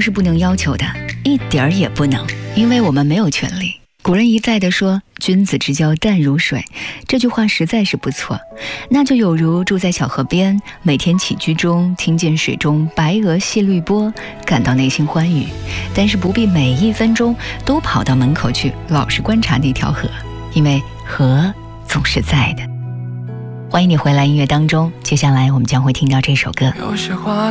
是不能要求的，一点儿也不能，因为我们没有权利。古人一再地说君子之交淡如水，这句话实在是不错。那就有如住在小河边，每天起居中听见水中白鹅戏绿波，感到内心欢愉，但是不必每一分钟都跑到门口去老是观察那条河，因为河总是在的。欢迎你回来音乐当中，接下来我们将会听到这首歌。 有些话